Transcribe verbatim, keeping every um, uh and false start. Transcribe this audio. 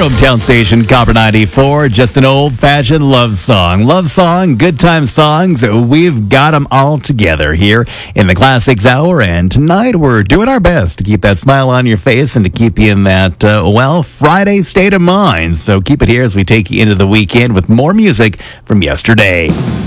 hometown station, Copper ninety-four. Just an old-fashioned love song. Love song, good time songs. We've got them all together here in the Classics Hour. And tonight we're doing our best to keep that smile on your face and to keep you in that, uh, well, Friday state of mind. So keep it here as we take you into the weekend with more music from yesterday.